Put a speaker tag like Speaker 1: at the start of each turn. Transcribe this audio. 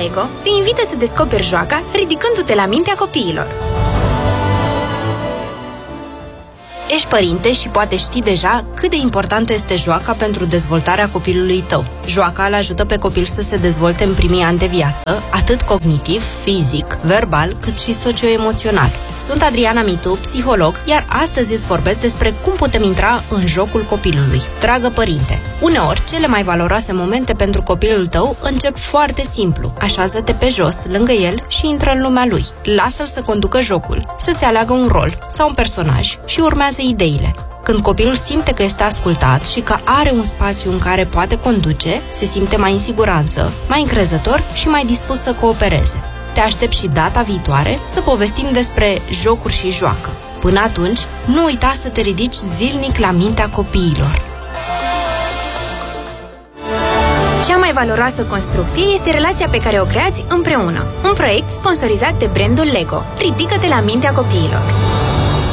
Speaker 1: Lego te invită să descoperi joaca ridicându-te la mintea copiilor. Ești părinte și poate știi deja cât de importantă este joaca pentru dezvoltarea copilului tău. Joaca îl ajută pe copil să se dezvolte în primii ani de viață, atât cognitiv, fizic, verbal, cât și socio-emoțional. Sunt Adriana Mitu, psiholog, iar astăzi îți vorbesc despre cum putem intra în jocul copilului. Dragă părinte, uneori cele mai valoroase momente pentru copilul tău încep foarte simplu. Așează-te pe jos, lângă el și intră în lumea lui. Lasă-l să conducă jocul, să-ți aleagă un rol sau un personaj și urmează ideile. Când copilul simte că este ascultat și că are un spațiu în care poate conduce, se simte mai în siguranță, mai încrezător și mai dispus să coopereze. Te aștept și data viitoare să povestim despre jocuri și joacă. Până atunci, nu uita să te ridici zilnic la mintea copiilor. Cea mai valoroasă construcție este relația pe care o creați împreună. Un proiect sponsorizat de brandul Lego. Ridică-te la mintea copiilor.